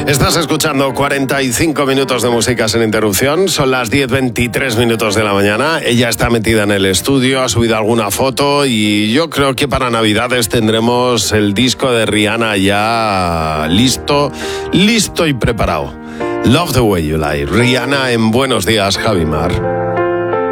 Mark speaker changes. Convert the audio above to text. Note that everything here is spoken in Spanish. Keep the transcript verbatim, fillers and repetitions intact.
Speaker 1: Estás escuchando cuarenta y cinco minutos de música sin interrupción. Son las diez veintitrés minutos de la mañana. Ella está metida en el estudio, ha subido alguna foto y yo creo que para Navidades tendremos el disco de Rihanna ya listo, listo y preparado. Love the Way You Lie. Rihanna en Buenos Días, Javi Mar.